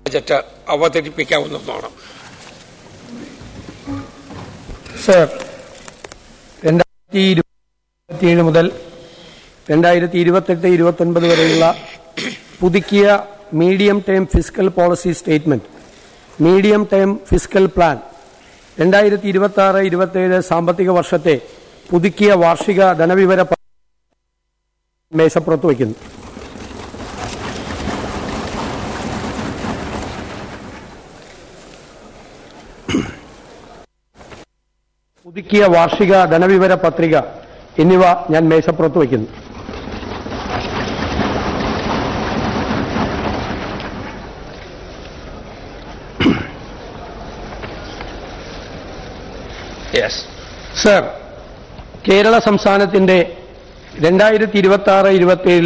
Budget അവതരിപ്പിക്കാവുന്നതാണ്. Sir, 2027 മുതൽ 2028-29 വരെയുള്ള പുതുക്കിയ medium term fiscal policy statement, medium term fiscal plan 2026-27 സാമ്പത്തിക വർഷത്തെ പുതുക്കിയ വാർഷിക ധനവിവര മേശപ്പുറത്ത് വയ്ക്കുന്നു. പുതുക്കിയ വാർഷിക ധനവിവര പത്രിക എന്നിവ ഞാൻ മേശപ്പുറത്ത് വയ്ക്കുന്നു. സർ, കേരള സംസ്ഥാനത്തിന്റെ 2026-27